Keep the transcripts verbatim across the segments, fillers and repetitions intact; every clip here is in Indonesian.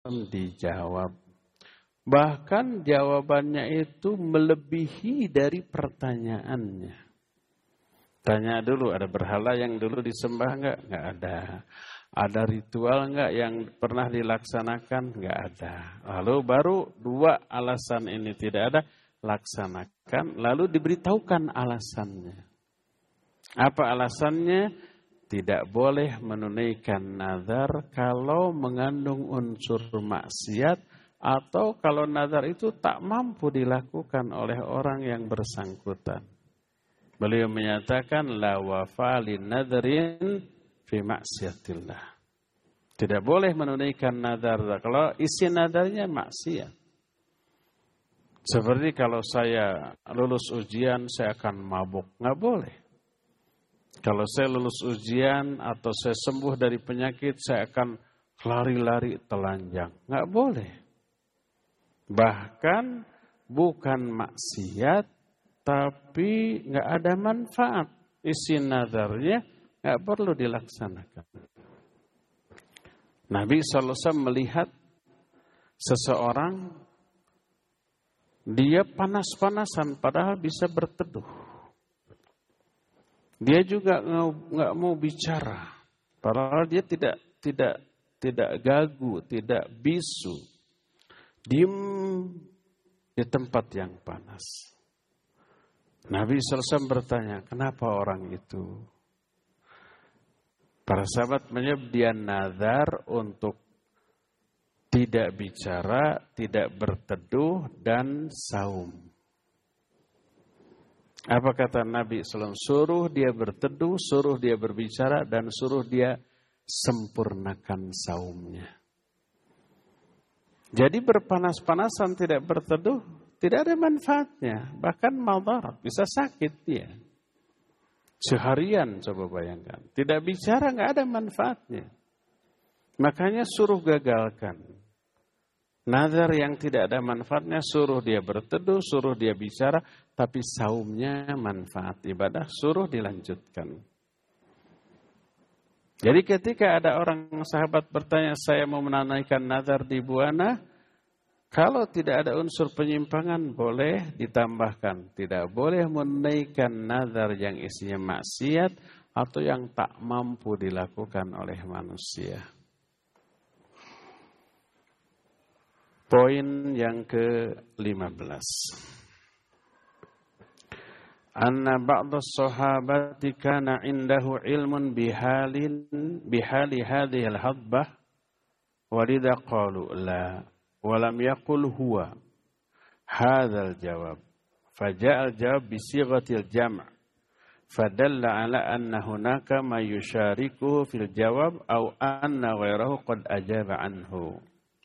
dijawab. Bahkan jawabannya itu melebihi dari pertanyaannya. Tanya dulu, ada berhala yang dulu disembah enggak? Enggak ada. Ada ritual enggak yang pernah dilaksanakan? Enggak ada. Lalu baru dua alasan ini tidak ada, laksanakan. Lalu diberitahukan alasannya. Apa alasannya? Tidak boleh menunaikan nazar kalau mengandung unsur maksiat atau kalau nazar itu tak mampu dilakukan oleh orang yang bersangkutan. Beliau menyatakan la wafa lin nadrin fi maksiatillah. Tidak boleh menunaikan nazar kalau isi nazarnya maksiat. Seperti kalau saya lulus ujian saya akan mabuk, enggak boleh. Kalau saya lulus ujian atau saya sembuh dari penyakit, saya akan lari-lari telanjang. Nggak boleh. Bahkan bukan maksiat, tapi nggak ada manfaat. Isi nazarnya nggak perlu dilaksanakan. Nabi shallallahu alaihi wasallam melihat seseorang, dia panas-panasan padahal bisa berteduh. Dia juga nggak mau bicara, padahal dia tidak tidak tidak gagu, tidak bisu, diem di tempat yang panas. Nabi shallallahu alaihi wasallam bertanya, kenapa orang itu? Para sahabat menjawab, dia nazar untuk tidak bicara, tidak berteduh dan saum. Apa kata Nabi shallallahu alaihi wasallam? Suruh dia berteduh, suruh dia berbicara, dan suruh dia sempurnakan saumnya. Jadi berpanas-panasan tidak berteduh, tidak ada manfaatnya. Bahkan madhar, bisa sakit dia. Seharian coba bayangkan. Tidak bicara, nggak ada manfaatnya. Makanya suruh gagalkan. Nazar yang tidak ada manfaatnya, suruh dia berteduh, suruh dia bicara, tapi saumnya manfaat ibadah, suruh dilanjutkan. Jadi ketika ada orang sahabat bertanya, saya mau menunaikan nazar di buana, kalau tidak ada unsur penyimpangan, boleh ditambahkan. Tidak boleh menunaikan nazar yang isinya maksiat atau yang tak mampu dilakukan oleh manusia. Poin yang ke lima belas. Anna ba'da sahabati kana indahu ilmun bihalin bihali hadhihi al-hadbah walidha qalu la walam yaqul huwa hadha al-jawab faja'a al-jawab bi sighatil jam' fadalla ala anna hunaka ma yushariku fil jawab aw anna ghayrahu qad ajaba anhu.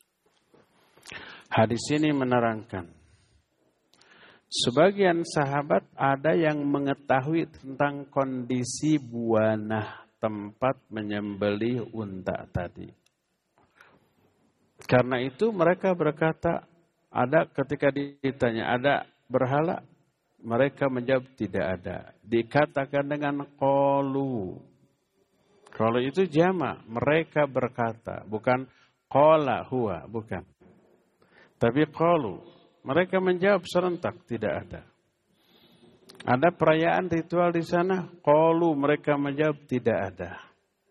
Hadis ini menerangkan, sebagian sahabat ada yang mengetahui tentang kondisi buanah tempat menyembelih unta tadi. Karena itu mereka berkata, ada ketika ditanya, ada berhala? Mereka menjawab tidak ada. Dikatakan dengan qalu. Qalu itu jamak, mereka berkata, bukan qala huwa, bukan. Tapi qalu, mereka menjawab serentak, tidak ada. Ada perayaan ritual di sana, qalu, mereka menjawab tidak ada.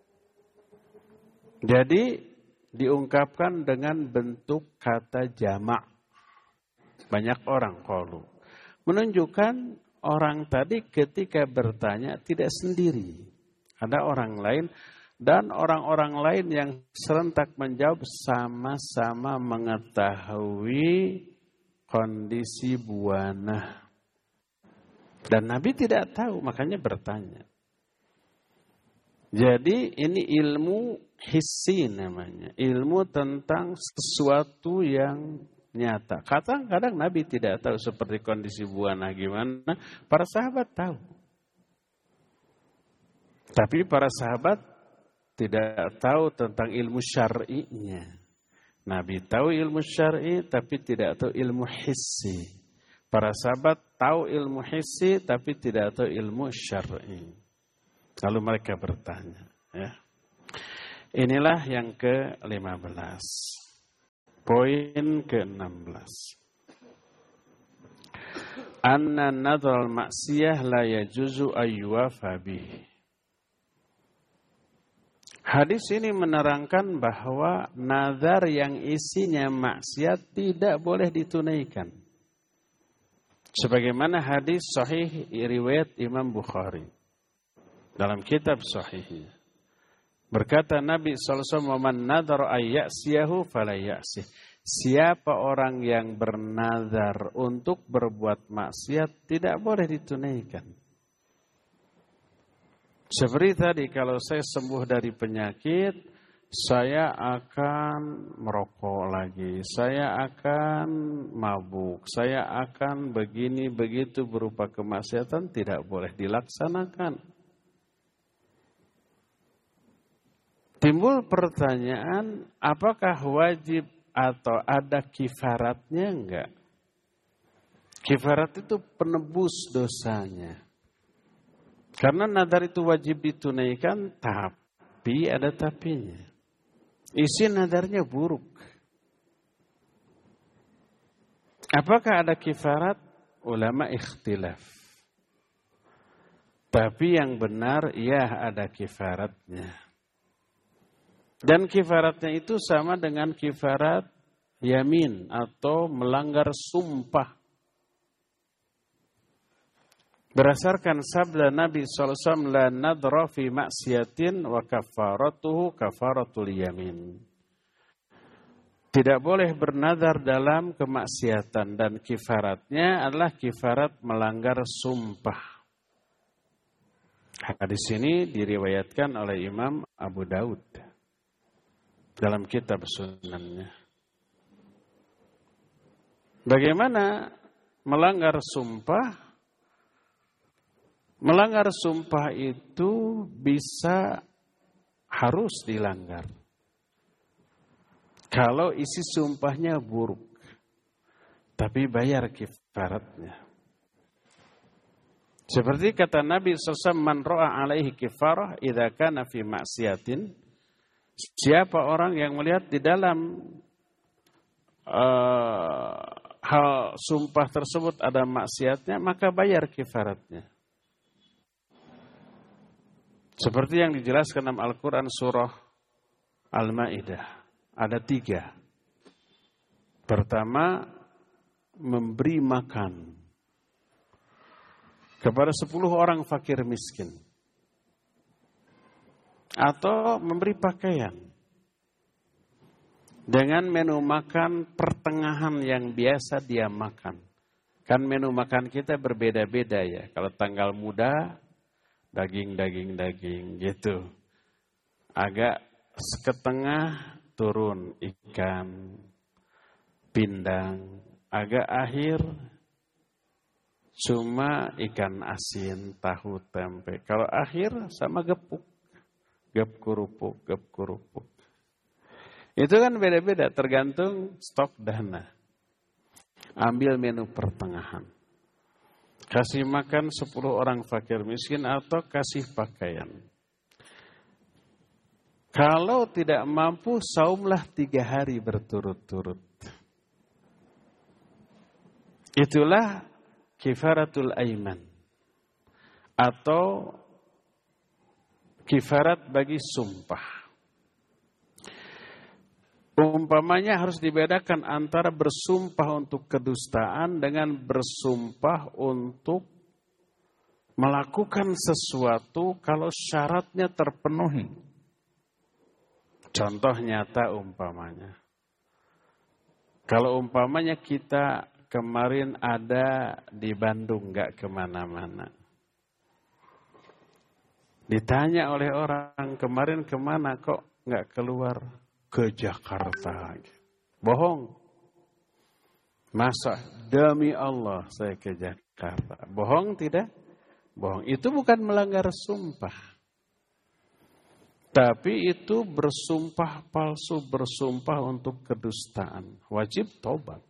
Jadi diungkapkan dengan bentuk kata jamak. Banyak orang qalu. Menunjukkan orang tadi ketika bertanya tidak sendiri. Ada orang lain. Dan orang-orang lain yang serentak menjawab sama-sama mengetahui kondisi buanah. Dan Nabi tidak tahu, makanya bertanya. Jadi ini ilmu hissi namanya. Ilmu tentang sesuatu yang nyata. Kadang-kadang Nabi tidak tahu seperti kondisi buanah gimana. Para sahabat tahu. Tapi para sahabat tidak tahu tentang ilmu syar'inya. Nabi tahu ilmu syar'i tapi tidak tahu ilmu hissi. Para sahabat tahu ilmu hissi tapi tidak tahu ilmu syar'i. Lalu mereka bertanya. Ya. Inilah yang ke lima belas. Poin ke enam belas. Anna nadhal maksiyah la yajuzu ayyuwafa bih. Hadis ini menerangkan bahwa nazar yang isinya maksiat tidak boleh ditunaikan. Sebagaimana hadis sahih riwayat Imam Bukhari dalam kitab sahihnya. Berkata Nabi sallallahu alaihi wasallam, "Man nadhara ay ya'siyahu fala ya'sih." Siapa orang yang bernazar untuk berbuat maksiat tidak boleh ditunaikan. Seperti tadi, kalau saya sembuh dari penyakit, saya akan merokok lagi, saya akan mabuk, saya akan begini begitu berupa kemaksiatan, tidak boleh dilaksanakan. Timbul pertanyaan, apakah wajib atau ada kifaratnya enggak? Kifarat itu penebus dosanya. Karena nadar itu wajib ditunaikan, tapi ada tapinya. Isi nadarnya buruk. Apakah ada kifarat? Ulama ikhtilaf. Tapi yang benar, ya ada kifaratnya. Dan kifaratnya itu sama dengan kifarat yamin atau melanggar sumpah. Berdasarkan sabda Nabi sallallahu alaihi wasallam, la nadra fi maksiatin wa kafaratuhu kafaratul yamin. Tidak boleh bernadar dalam kemaksiatan dan kifaratnya adalah kifarat melanggar sumpah. Hadis ini diriwayatkan oleh Imam Abu Daud dalam kitab sunannya. Bagaimana melanggar sumpah? Melanggar sumpah itu bisa harus dilanggar. Kalau isi sumpahnya buruk, tapi bayar kifaratnya. Seperti kata Nabi sallallahu alaihi wasallam, man ra'a alaihi kifarah idza kana fi maksiatin. Siapa orang yang melihat di dalam uh, hal sumpah tersebut ada maksiatnya, maka bayar kifaratnya. Seperti yang dijelaskan dalam Al-Quran surah Al-Ma'idah. Ada tiga. Pertama, memberi makan kepada sepuluh orang fakir miskin. Atau memberi pakaian. Dengan menu makan pertengahan yang biasa dia makan. Kan menu makan kita berbeda-beda ya. Kalau tanggal muda, daging, daging, daging gitu. Agak setengah turun ikan, pindang. Agak akhir cuma ikan asin, tahu, tempe. Kalau akhir sama gepuk. Gep kerupuk, gep kerupuk. Itu kan beda-beda tergantung stok dana. Ambil menu pertengahan. Kasih makan sepuluh orang fakir miskin atau kasih pakaian. Kalau tidak mampu, saumlah tiga hari berturut-turut. Itulah kifaratul aiman. Atau kifarat bagi sumpah. Umpamanya harus dibedakan antara bersumpah untuk kedustaan dengan bersumpah untuk melakukan sesuatu kalau syaratnya terpenuhi. Contoh nyata umpamanya. Kalau umpamanya kita kemarin ada di Bandung, gak kemana-mana. Ditanya oleh orang, kemarin kemana kok gak keluar? Ke Jakarta. Bohong. Masa demi Allah saya ke Jakarta. Bohong tidak? Bohong. Itu bukan melanggar sumpah. Tapi itu bersumpah palsu, bersumpah untuk kedustaan. Wajib tobat.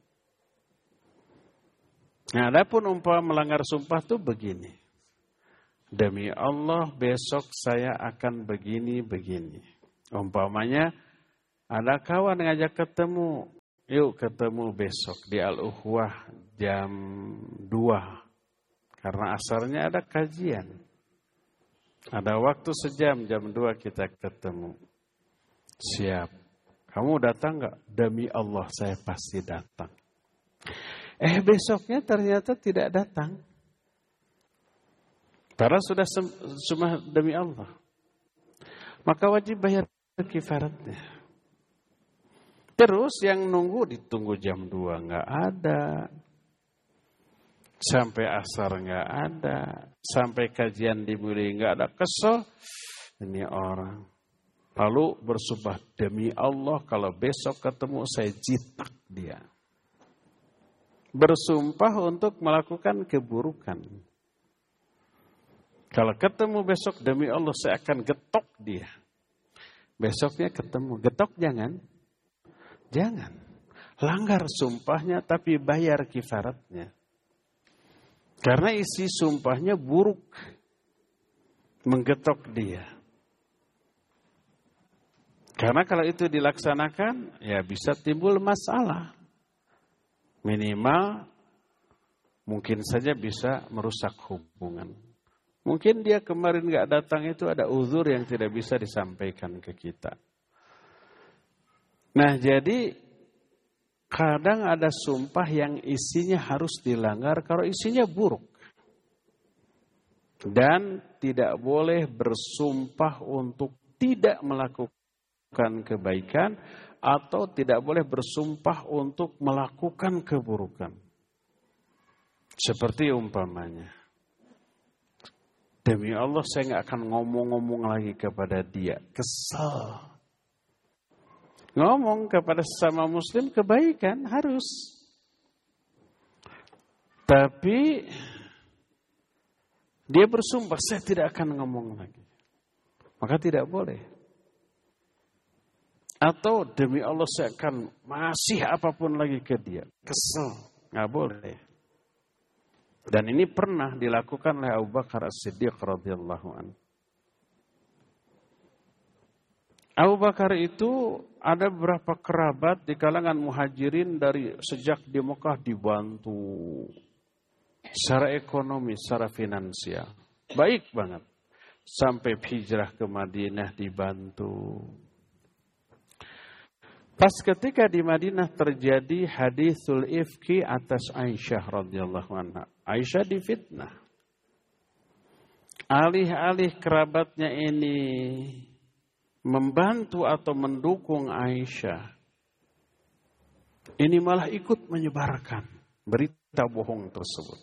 Nah, adapun umpama melanggar sumpah itu begini. Demi Allah besok saya akan begini-begini. Umpamanya ada kawan ngajak ketemu, yuk ketemu besok di Al-Ukhwah jam dua. Karena asarnya ada kajian. Ada waktu sejam, jam dua kita ketemu. Siap. Kamu datang enggak? Demi Allah saya pasti datang. Eh besoknya ternyata tidak datang. Karena sudah cuma demi Allah. Maka wajib bayar kifaratnya. Terus yang nunggu ditunggu jam dua enggak ada. Sampai asar enggak ada. Sampai kajian dimulai enggak ada. Kesel. Ini orang. Lalu bersumpah demi Allah kalau besok ketemu saya jitak dia. Bersumpah untuk melakukan keburukan. Kalau ketemu besok demi Allah saya akan getok dia. Besoknya ketemu. Getok jangan. Jangan. Langgar sumpahnya tapi bayar kifaratnya. Karena isi sumpahnya buruk. Menggetok dia. Karena kalau itu dilaksanakan, ya bisa timbul masalah. Minimal, mungkin saja bisa merusak hubungan. Mungkin dia kemarin gak datang itu ada uzur yang tidak bisa disampaikan ke kita. Nah jadi, kadang ada sumpah yang isinya harus dilanggar kalau isinya buruk. Dan tidak boleh bersumpah untuk tidak melakukan kebaikan atau tidak boleh bersumpah untuk melakukan keburukan. Seperti umpamanya, demi Allah saya nggak akan ngomong-ngomong lagi kepada dia, kesal. Ngomong kepada sesama muslim kebaikan harus, tapi dia bersumpah saya tidak akan ngomong lagi, maka tidak boleh. Atau demi Allah saya akan masih apapun lagi ke dia. Kesel. Nggak boleh. Dan ini pernah dilakukan oleh Abu Bakar As-Siddiq radhiyallahu anhu. Abu Bakar itu ada beberapa kerabat di kalangan muhajirin dari sejak di Mekah dibantu. Secara ekonomi, secara finansial. Baik banget. Sampai hijrah ke Madinah dibantu. Pas ketika di Madinah terjadi haditsul ifki atas Aisyah radhiyallahu anha. Aisyah difitnah. Alih-alih kerabatnya ini membantu atau mendukung Aisyah, ini malah ikut menyebarkan berita bohong tersebut.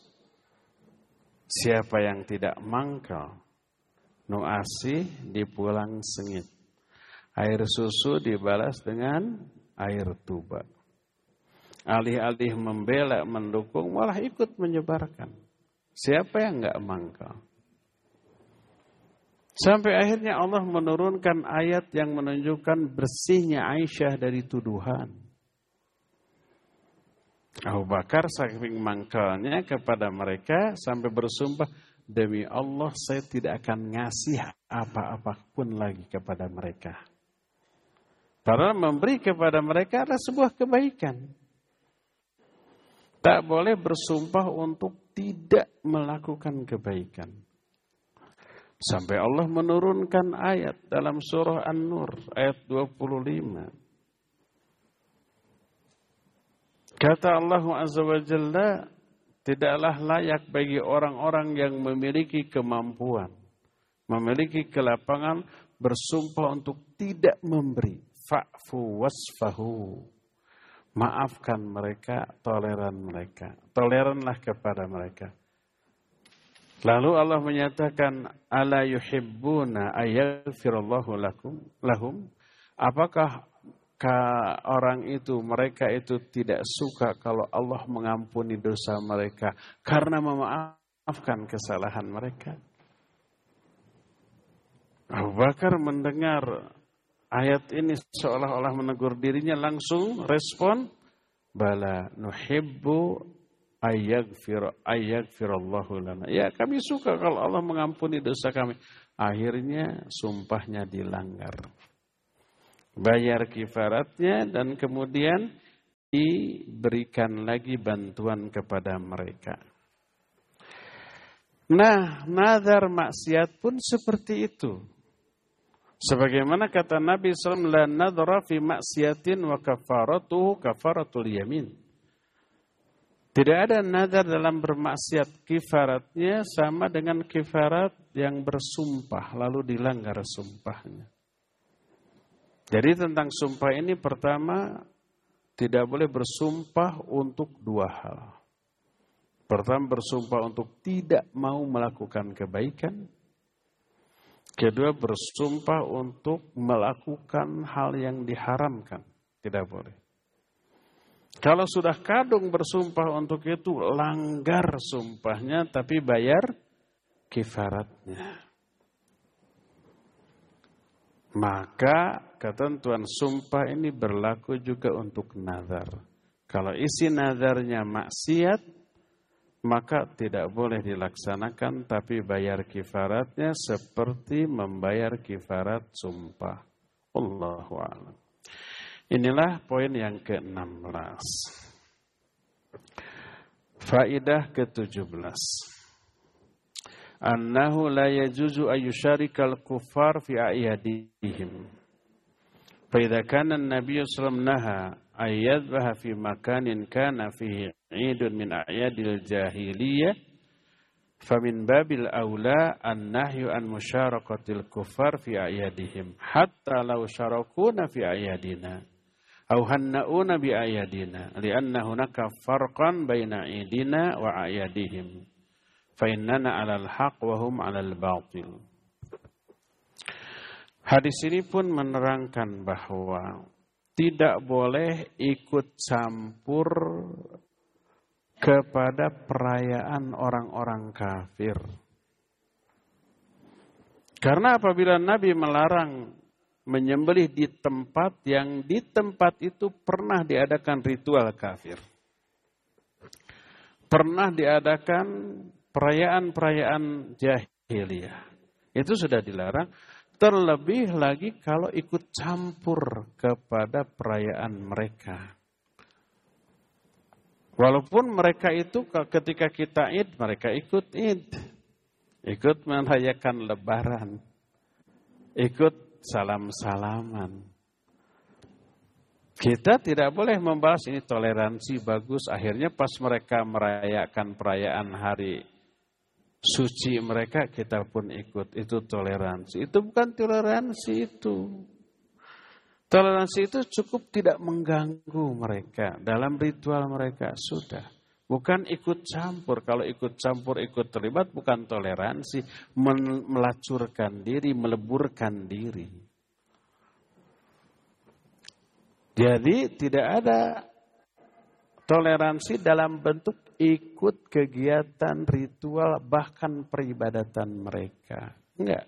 Siapa yang tidak mangkal, nu asih dipulang sengit. Air susu dibalas dengan air tuba. Alih-alih membela, mendukung, malah ikut menyebarkan. Siapa yang enggak mangkal? Sampai akhirnya Allah menurunkan ayat yang menunjukkan bersihnya Aisyah dari tuduhan. Abu Bakar saking mangkalnya kepada mereka sampai bersumpah, demi Allah saya tidak akan ngasih apa-apapun lagi kepada mereka. Karena memberi kepada mereka adalah sebuah kebaikan. Tak boleh bersumpah untuk tidak melakukan kebaikan. Sampai Allah menurunkan ayat dalam surah An-Nur ayat dua puluh lima. Kata Allah Azza wa Jalla, tidaklah layak bagi orang-orang yang memiliki kemampuan, memiliki kelapangan, bersumpah untuk tidak memberi. Fa'fu wasfahu. Maafkan mereka, toleran mereka. Toleranlah kepada mereka. Lalu Allah menyatakan, ala yuhibbuna ayaghfirallahu lakum lahum. Apakah orang itu, mereka itu tidak suka kalau Allah mengampuni dosa mereka karena memaafkan kesalahan mereka? Abu Bakar mendengar ayat ini seolah-olah menegur dirinya, langsung respon, bala nuhibbu ayaghfir ayaghfirallahu lana. Ya, kami suka kalau Allah mengampuni dosa kami. Akhirnya sumpahnya dilanggar. Bayar kifaratnya dan kemudian diberikan lagi bantuan kepada mereka. Nah, nazar maksiat pun seperti itu. Sebagaimana kata Nabi shallallahu alaihi wasallam, la nadhara fi maksiatin wa kafaratuhu kafaratul yamin. Tidak ada nazar dalam bermaksiat, kifaratnya sama dengan kifarat yang bersumpah lalu dilanggar sumpahnya. Jadi tentang sumpah ini pertama tidak boleh bersumpah untuk dua hal. Pertama bersumpah untuk tidak mau melakukan kebaikan. Kedua, bersumpah untuk melakukan hal yang diharamkan. Tidak boleh. Kalau sudah kadung bersumpah untuk itu, langgar sumpahnya, tapi bayar kifaratnya. Maka ketentuan sumpah ini berlaku juga untuk nazar. Kalau isi nazarnya maksiat, maka tidak boleh dilaksanakan, tapi bayar kifaratnya seperti membayar kifarat sumpah. Allahu a'lam. Inilah poin yang ke enam belas. Faidah ke tujuh belas. Annahu la yajuzu ayyusharikal kuffar fi a'yadihim. Fa idza kana an-nabiy sallallahu alaihi wasallam naha ayyadbaha fi makanin kana fihi idun min a'yadil jahiliyah famin babil aula an-nahyu an musyarakhatil kuffar fi a'yadihim hatta law syarakuna fi a'yadina aw hannauna bi a'yadina li'anna hunaka farqan baina idina wa a'yadihim fa innana 'alal haqq wa hum 'alal batil. Hadis ini pun menerangkan bahwa tidak boleh ikut campur kepada perayaan orang-orang kafir. Karena apabila Nabi melarang menyembelih di tempat yang di tempat itu pernah diadakan ritual kafir. Pernah diadakan perayaan-perayaan jahiliyah. Itu sudah dilarang. Terlebih lagi kalau ikut campur kepada perayaan mereka. Walaupun mereka itu ketika kita Id, mereka ikut Id. Ikut merayakan Lebaran. Ikut salam-salaman. Kita tidak boleh membahas ini toleransi bagus. Akhirnya pas mereka merayakan perayaan hari suci mereka, kita pun ikut. Itu toleransi. Itu bukan toleransi itu. Toleransi itu cukup tidak mengganggu mereka dalam ritual mereka. Sudah. Bukan ikut campur. Kalau ikut campur, ikut terlibat, bukan toleransi. Melacurkan diri, meleburkan diri. Jadi tidak ada toleransi dalam bentuk ikut kegiatan ritual bahkan peribadatan mereka. Enggak.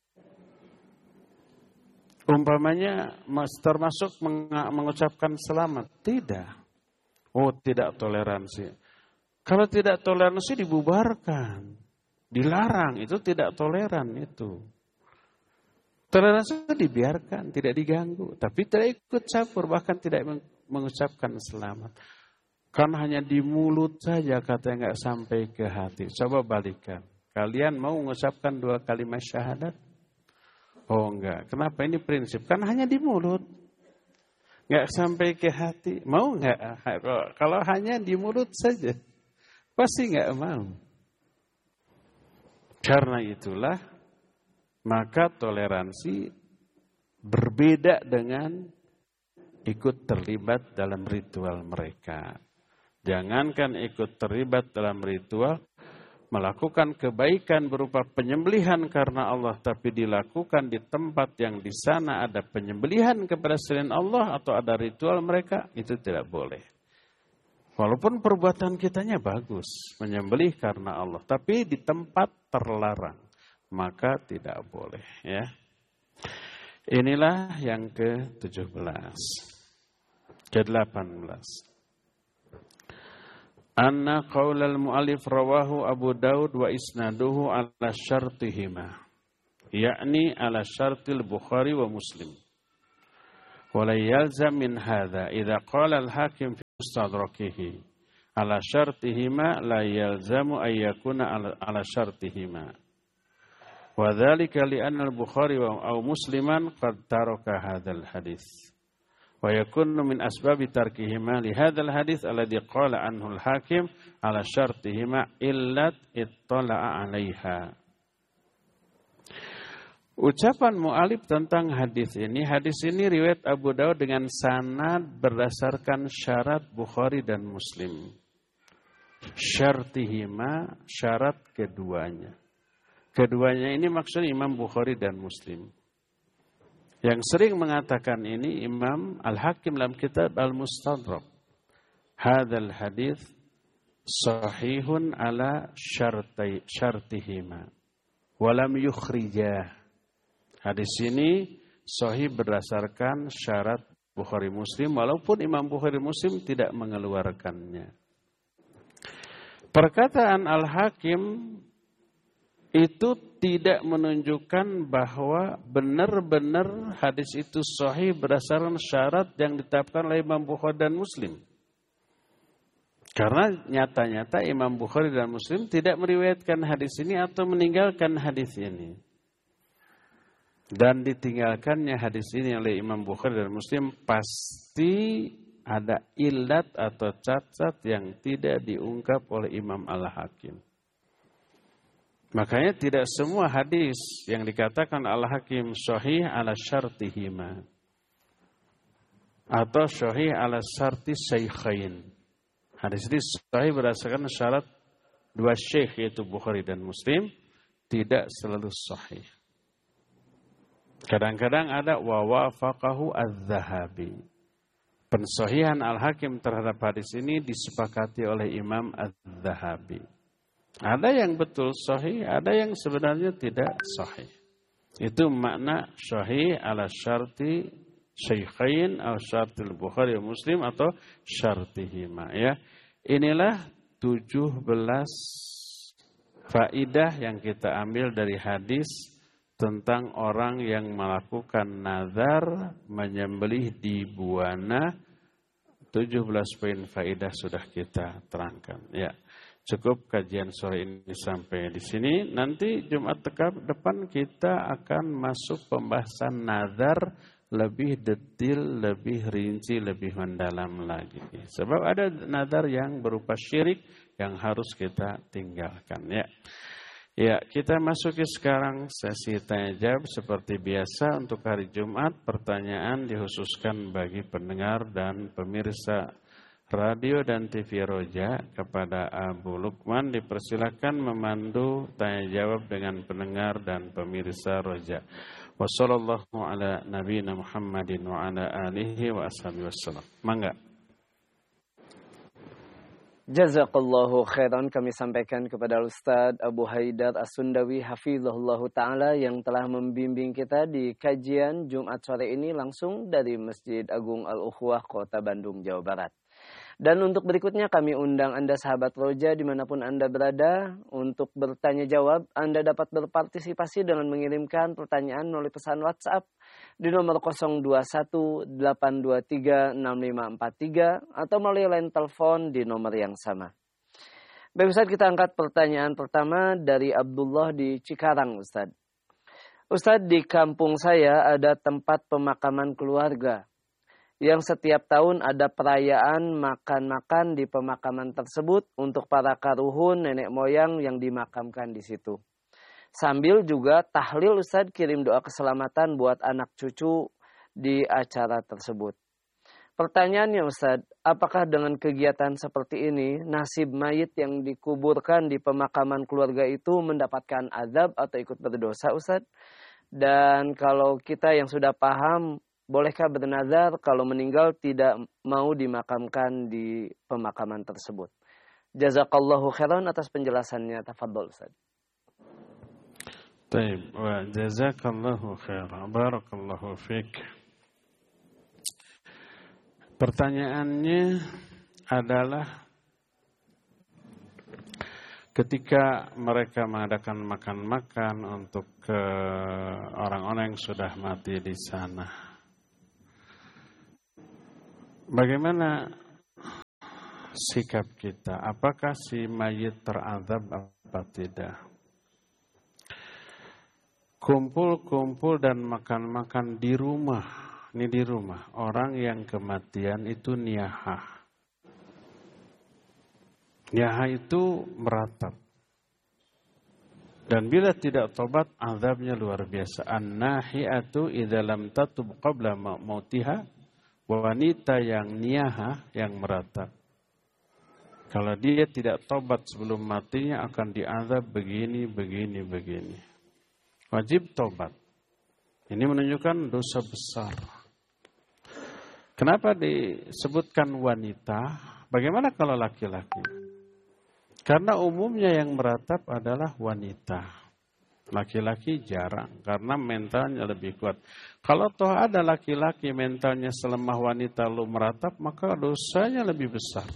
Umpamanya termasuk mengucapkan selamat. Tidak. Oh, tidak toleransi. Kalau tidak toleransi dibubarkan. Dilarang. Itu tidak toleran itu. Toleransi itu dibiarkan. Tidak diganggu. Tapi tidak ikut campur. Bahkan tidak mengucapkan selamat. Kan hanya di mulut saja katanya nggak sampai ke hati. Coba balikan. Kalian mau mengucapkan dua kalimat syahadat? Oh enggak. Kenapa ini prinsip? Kan hanya di mulut. Nggak sampai ke hati. Mau nggak? Kalau hanya di mulut saja. Pasti nggak mau. Karena itulah. Maka toleransi berbeda dengan ikut terlibat dalam ritual mereka. Jangankan ikut terlibat dalam ritual, melakukan kebaikan berupa penyembelihan karena Allah, tapi dilakukan di tempat yang di sana ada penyembelihan kepada selain Allah atau ada ritual mereka, itu tidak boleh. Walaupun perbuatan kitanya bagus, menyembelih karena Allah, tapi di tempat terlarang, maka tidak boleh. Ya. Inilah yang ke tujuh belas. ke delapan belas. Anna qaulal mu'allif rawahu Abu Daud wa isnaduhu ala syartihima. Yakni ala syartil Bukhari wa Muslim. Wa la yalzam min hadha idza qala al-hakim mustadrakihi ala syartihima la yalzamu ayyakuna ala, ala syartihima. Wa dzalika li anna al-Bukhari wa aw Musliman qad taraka hadzal hadits. Wa yakunu min asbabi tarkihima li hadzal hadits alladhi qala anhu al-Hakim ala syartihima illat ittala'a 'alaiha. Ucapan mu'alif tentang hadis ini, hadis ini riwayat Abu Daud dengan sanad berdasarkan syarat Bukhari dan Muslim. Syartihima, syarat keduanya. Keduanya ini maksudnya Imam Bukhari dan Muslim. Yang sering mengatakan ini Imam Al-Hakim dalam kitab Al-Mustadrak. Hadzal hadis sahihun ala syartai syartihima walam yukhrijah. Hadis ini sahih berdasarkan syarat Bukhari Muslim walaupun Imam Bukhari Muslim tidak mengeluarkannya. Perkataan Al-Hakim itu tidak menunjukkan bahwa benar-benar hadis itu sahih berdasarkan syarat yang ditetapkan oleh Imam Bukhari dan Muslim. Karena nyata-nyata Imam Bukhari dan Muslim tidak meriwayatkan hadis ini atau meninggalkan hadis ini. Dan ditinggalkannya hadis ini oleh Imam Bukhari dan Muslim pasti ada illat atau cacat yang tidak diungkap oleh Imam Al-Hakim. Makanya tidak semua hadis yang dikatakan Al-Hakim sahih ala syartihima atau sahih ala syarti syaikhain. Hadis ini sahih berdasarkan syarat dua syekh yaitu Bukhari dan Muslim, tidak selalu sahih. Kadang-kadang ada wa wafaqahu az-Zahabi. Pensahihan Al-Hakim terhadap hadis ini disepakati oleh Imam az-Zahabi. Ada yang betul sahih, ada yang sebenarnya tidak sahih. Itu makna sahih ala syarti syaikhain atau syartil Bukhari wa Muslim atau syartihima. Ya. Inilah tujuh belas faidah yang kita ambil dari hadis tentang orang yang melakukan nazar menyembelih di buana. tujuh belas poin faidah sudah kita terangkan. Ya, cukup kajian sore ini sampai di sini. Nanti Jumat depan kita akan masuk pembahasan nazar lebih detil, lebih rinci, lebih mendalam lagi. Sebab ada nazar yang berupa syirik yang harus kita tinggalkan. Ya. Ya, kita masuki sekarang sesi tanya jawab seperti biasa untuk hari Jumat. Pertanyaan dikhususkan bagi pendengar dan pemirsa radio dan T V Roja. Kepada Abu Lukman dipersilakan memandu tanya jawab dengan pendengar dan pemirsa Roja. Wassallallahu ala nabiyina Muhammadin wa ala alihi wa ashabihi wassalam. Mangga. Jazakallahu khairan kami sampaikan kepada Ustaz Abu Haidar As-Sundawi hafizahullahu ta'ala yang telah membimbing kita di kajian Jumat sore ini langsung dari Masjid Agung Al-Ukhwah Kota Bandung, Jawa Barat. Dan untuk berikutnya kami undang Anda sahabat Roja dimanapun Anda berada untuk bertanya jawab. Anda dapat berpartisipasi dengan mengirimkan pertanyaan melalui pesan WhatsApp di nomor nol dua satu delapan dua tiga enam lima empat tiga atau melalui line telepon di nomor yang sama. Baik Ustaz, kita angkat pertanyaan pertama dari Abdullah di Cikarang Ustaz. Ustaz, di kampung saya ada tempat pemakaman keluarga yang setiap tahun ada perayaan makan-makan di pemakaman tersebut untuk para karuhun nenek moyang yang dimakamkan di situ. Sambil juga tahlil Ustaz kirim doa keselamatan buat anak cucu di acara tersebut. Pertanyaannya Ustaz, apakah dengan kegiatan seperti ini nasib mayit yang dikuburkan di pemakaman keluarga itu mendapatkan azab atau ikut berdosa Ustaz? Dan kalau kita yang sudah paham, bolehkah bernazar kalau meninggal tidak mau dimakamkan di pemakaman tersebut? Jazakallahu khairan atas penjelasannya. Tafadhol Ustaz. Baik, wa jazakallahu khairan. Barakallahu fiik. Pertanyaannya adalah ketika mereka mengadakan makan-makan untuk ke orang-orang yang sudah mati di sana, bagaimana sikap kita? Apakah si mayit terazab apa tidak? Kumpul-kumpul dan makan-makan di rumah. Ini di rumah. Orang yang kematian itu niyahah. Niyahah itu meratap. Dan bila tidak tobat, azabnya luar biasa. An-nahi'atu idza lam tatub qabla mautiha, wanita yang niyahah, yang meratap. Kalau dia tidak tobat sebelum matinya akan diazab begini, begini, begini. Wajib tobat. Ini menunjukkan dosa besar. Kenapa disebutkan wanita? Bagaimana kalau laki-laki? Karena umumnya yang meratap adalah wanita. Laki-laki jarang, karena mentalnya lebih kuat. Kalau toh ada laki-laki mentalnya selemah wanita lalu meratap, maka dosanya lebih besar.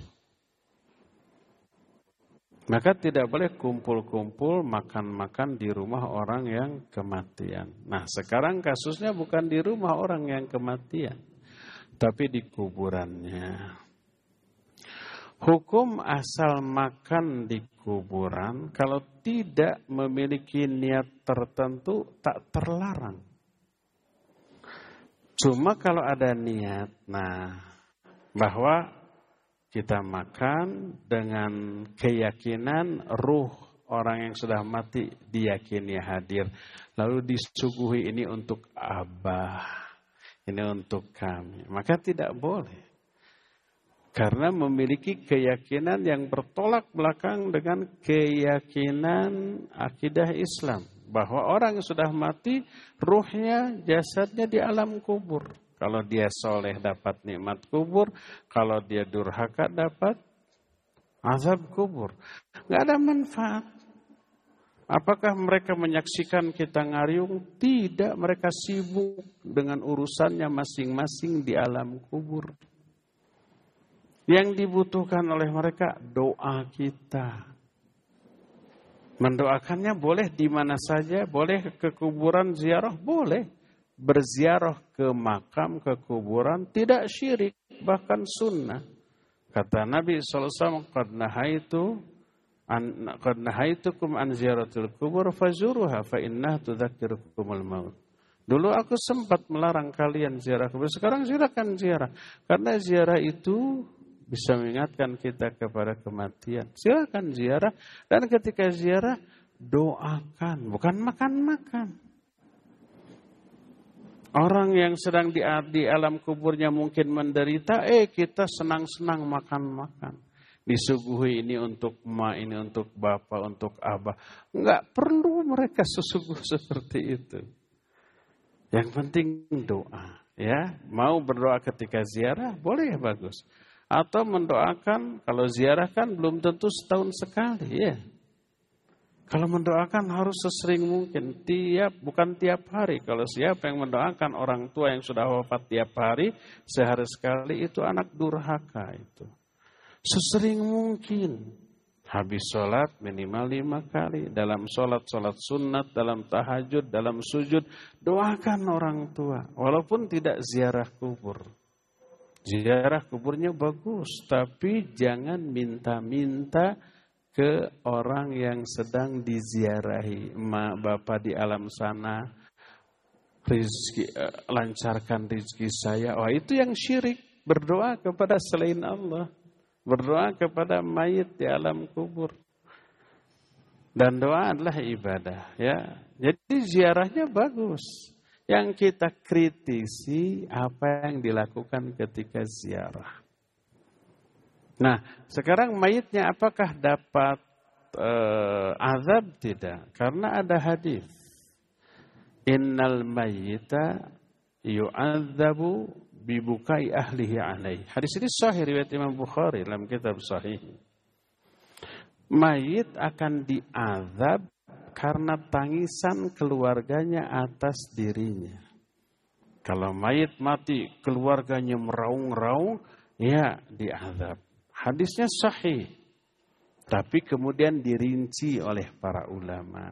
Maka tidak boleh kumpul-kumpul makan-makan di rumah orang yang kematian. Nah, sekarang kasusnya bukan di rumah orang yang kematian, tapi di kuburannya. Hukum asal makan di kuburan kalau tidak memiliki niat tertentu tak terlarang. Cuma kalau ada niat, nah bahwa kita makan dengan keyakinan ruh orang yang sudah mati diyakini hadir. Lalu disuguhi ini untuk Abah, ini untuk kami. Maka tidak boleh. Karena memiliki keyakinan yang bertolak belakang dengan keyakinan akidah Islam. Bahwa orang yang sudah mati, ruhnya, jasadnya di alam kubur. Kalau dia soleh dapat nikmat kubur. Kalau dia durhaka dapat azab kubur. Nggak ada manfaat. Apakah mereka menyaksikan kita ngariung? Tidak, mereka sibuk dengan urusannya masing-masing di alam kubur. Yang dibutuhkan oleh mereka doa kita. Mendoakannya boleh di mana saja, boleh ke kuburan ziarah, boleh. Berziarah ke makam, ke kuburan, tidak syirik, bahkan sunnah. Kata Nabi shallallahu alaihi wasallam, qad nahaitu an qad nahaitukum an ziyaratil kubur fazuruha fa innaha tudzakirukumul maut. Dulu aku sempat melarang kalian ziarah kubur, sekarang silakan ziarah. Karena ziarah itu bisa mengingatkan kita kepada kematian. Silakan ziarah, dan ketika ziarah doakan, bukan makan-makan. Orang yang sedang di, di alam kuburnya mungkin menderita, eh kita senang-senang makan-makan. Disuguhi ini untuk ma, ini untuk bapak, untuk abah. Enggak perlu mereka sesuguh seperti itu. Yang penting doa, ya. Mau berdoa ketika ziarah, boleh ya, bagus. Atau mendoakan, kalau ziarah kan belum tentu setahun sekali, ya. Kalau mendoakan harus sesering mungkin, tiap bukan tiap hari. Kalau siapa yang mendoakan orang tua yang sudah wafat tiap hari, sehari sekali, itu anak durhaka itu. Sesering mungkin, habis sholat minimal lima kali, dalam sholat sholat sunat, dalam tahajud, dalam sujud, doakan orang tua, walaupun tidak ziarah kubur. Ziarah kuburnya bagus, tapi jangan minta-minta ke orang yang sedang diziarahi. Mak bapak di alam sana, rizki, lancarkan rizki saya. Wah, itu yang syirik. Berdoa kepada selain Allah. Berdoa kepada mayit di alam kubur. Dan doa adalah ibadah, ya. Jadi ziarahnya bagus. Yang kita kritisi apa yang dilakukan ketika ziarah. Nah, sekarang mayitnya apakah dapat uh, azab? Tidak, karena ada hadis. Innal mayyita yu'adzabu bibukai ahlihi alaih. Hadis ini sahih riwayat Imam Bukhari dalam kitab sahih. Mayit akan diazab karena tangisan keluarganya atas dirinya. Kalau mayit mati, keluarganya meraung-raung, ya diazab. Hadisnya sahih. Tapi kemudian dirinci oleh para ulama.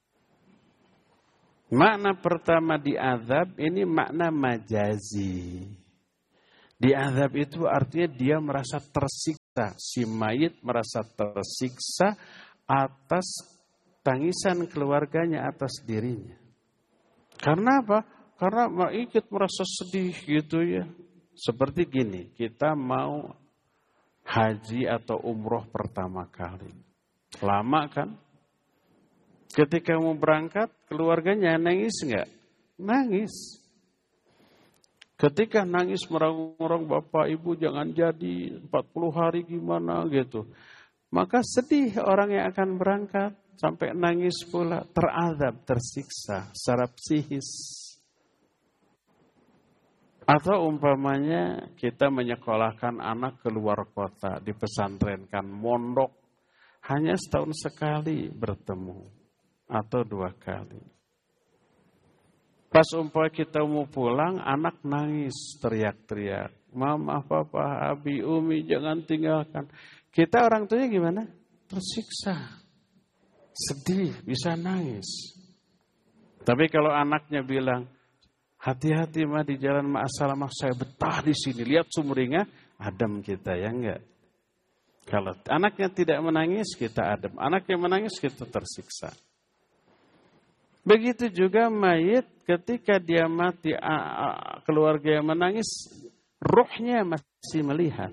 Makna pertama diazab, ini makna majazi. Diazab itu artinya dia merasa tersiksa. tersiksa. Si mayit merasa tersiksa atas tangisan keluarganya atas dirinya. Karena apa? Karena ikut merasa sedih gitu ya. Seperti gini, kita mau haji atau umroh pertama kali. Lama kan? Ketika mau berangkat, keluarganya nangis enggak? Nangis. Ketika nangis merang-rang, bapak ibu jangan jadi, empat puluh hari gimana gitu. Maka sedih orang yang akan berangkat, sampai nangis pula, terazab, tersiksa secara psikis. Atau umpamanya kita menyekolahkan anak ke luar kota, dipesantrenkan, mondok, hanya setahun sekali bertemu, atau dua kali. Pas umpamanya kita mau pulang, anak nangis, teriak-teriak. Mama, papa, abi, umi, jangan tinggalkan. Kita orang tuanya gimana? Tersiksa. Sedih, bisa nangis. Tapi kalau anaknya bilang, hati-hati mah di jalan ma'asalamah, saya betah di sini. Lihat sumringah, adem kita ya enggak. Kalau anaknya tidak menangis, kita adem. Anaknya menangis, kita tersiksa. Begitu juga mayit ketika dia mati, keluarga yang menangis, rohnya masih melihat.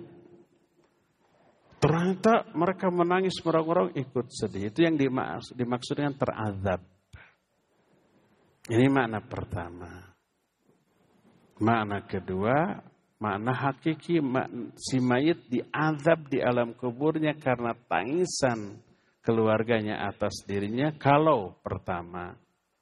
Ternyata mereka menangis merang-rang ikut sedih. Itu yang dimaksud, dimaksud dengan terazab. Ini makna pertama. Makna kedua, makna hakiki, si mayit diazab di alam kuburnya karena tangisan keluarganya atas dirinya. Kalau pertama,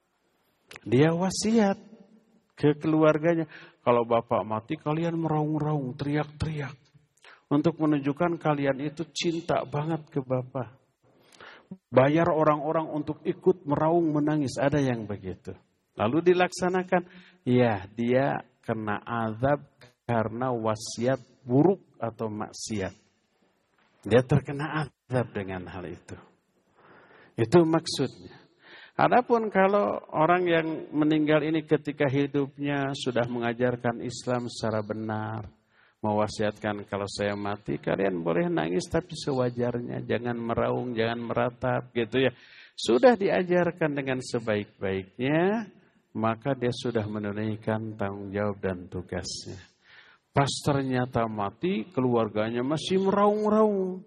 dia wasiat ke keluarganya. Kalau bapak mati, kalian meraung-raung, teriak-teriak. Untuk menunjukkan kalian itu cinta banget ke bapak. Bayar orang-orang untuk ikut meraung, menangis. Ada yang begitu. Lalu dilaksanakan. Ya, dia kena azab karena wasiat buruk atau maksiat. Dia terkena azab dengan hal itu. Itu maksudnya. Adapun kalau orang yang meninggal ini ketika hidupnya sudah mengajarkan Islam secara benar, mewasiatkan kalau saya mati kalian boleh nangis tapi sewajarnya, jangan meraung, jangan meratap gitu ya. Sudah diajarkan dengan sebaik-baiknya, maka dia sudah menunaikan tanggung jawab dan tugasnya. Pas ternyata mati, keluarganya masih meraung-raung,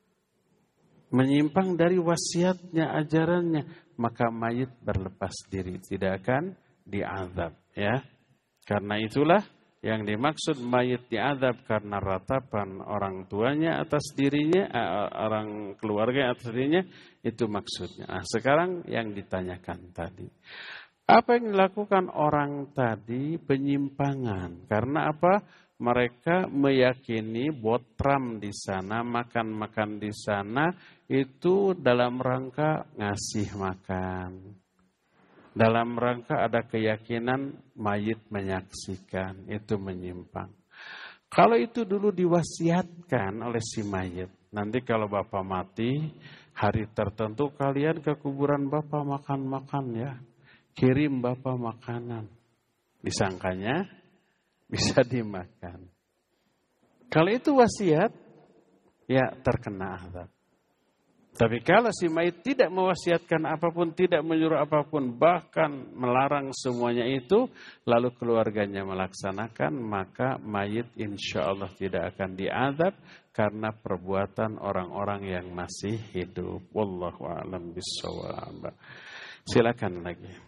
menyimpang dari wasiatnya, ajarannya, maka mayit berlepas diri, tidak akan diazab ya. Karena itulah yang dimaksud mayit diazab karena ratapan orang tuanya atas dirinya, orang keluarga atas dirinya, itu maksudnya. Nah, sekarang yang ditanyakan tadi, apa yang dilakukan orang tadi? Penyimpangan. Karena apa? Mereka meyakini botram di sana, makan-makan di sana itu dalam rangka ngasih makan. Dalam rangka ada keyakinan mayit menyaksikan, itu menyimpang. Kalau itu dulu diwasiatkan oleh si mayit, nanti kalau bapak mati, hari tertentu kalian ke kuburan bapak makan-makan ya. Kirim bapak makanan. Disangkanya bisa dimakan. Kalau itu wasiat, ya terkena azab. Tapi kalau si mayit tidak mewasiatkan apapun, tidak menyuruh apapun, bahkan melarang semuanya itu, lalu keluarganya melaksanakan, maka mayit insya Allah tidak akan diazab karena perbuatan orang-orang yang masih hidup. Wallahu a'lam bishawab. Silakan lagi.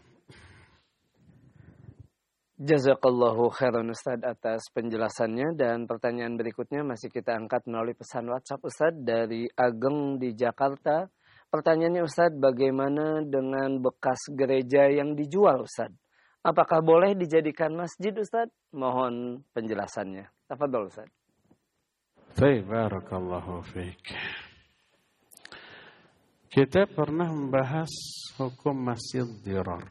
Jazakallahu khairan Ustaz atas penjelasannya, dan pertanyaan berikutnya masih kita angkat melalui pesan WhatsApp Ustaz dari Ageng di Jakarta. Pertanyaannya Ustaz, bagaimana dengan bekas gereja yang dijual Ustaz? Apakah boleh dijadikan masjid Ustaz? Mohon penjelasannya. Tafadhol Ustaz. Baik, barakallahu fiik. Kita pernah membahas hukum masjid dirar.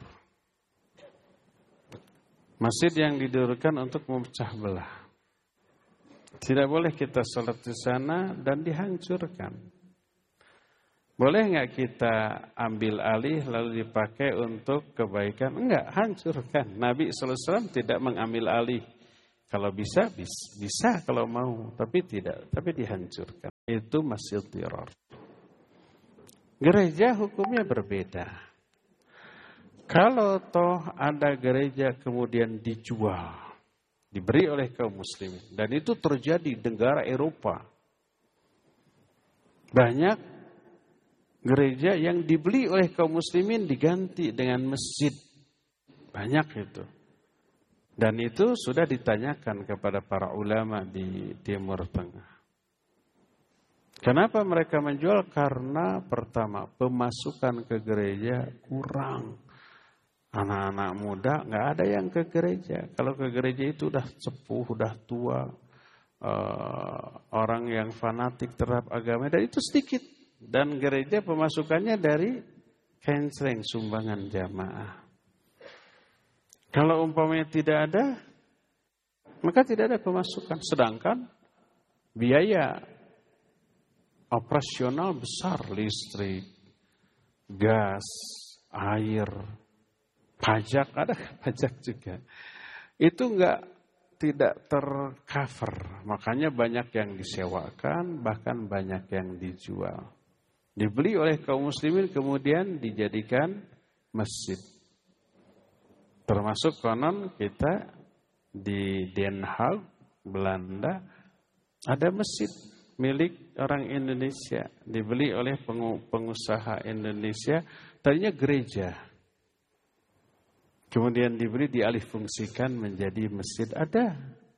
Masjid yang didirikan untuk memecah belah. Tidak boleh kita sholat di sana dan dihancurkan. Boleh nggak kita ambil alih lalu dipakai untuk kebaikan? Enggak, hancurkan. Nabi shallallahu alaihi wasallam tidak mengambil alih. Kalau bisa, bisa, bisa kalau mau. Tapi tidak, tapi dihancurkan. itu masjid dirar. Gereja hukumnya berbeda. Kalau toh ada gereja kemudian dijual, diberi oleh kaum muslimin, dan itu terjadi di negara Eropa. Banyak gereja yang dibeli oleh kaum muslimin diganti dengan masjid. Banyak itu. Dan itu sudah ditanyakan kepada para ulama di Timur Tengah. Kenapa mereka menjual? Karena pertama, pemasukan ke gereja kurang. Anak-anak muda nggak ada yang ke gereja. Kalau ke gereja itu udah sepuh, udah tua, uh, orang yang fanatik terhadap agama, dan itu sedikit. Dan gereja pemasukannya dari canceling, sumbangan jamaah. Kalau umpamanya tidak ada, maka tidak ada pemasukan. Sedangkan biaya operasional besar, listrik, gas, air, pajak, ada pajak juga. Itu enggak tidak tercover. Makanya banyak yang disewakan, bahkan banyak yang dijual. Dibeli oleh kaum muslimin kemudian dijadikan masjid. Termasuk konon kita di Den Haag, Belanda, ada masjid milik orang Indonesia. Dibeli oleh pengusaha Indonesia, tadinya gereja. Kemudian dibeli, dialihfungsikan menjadi masjid. Ada.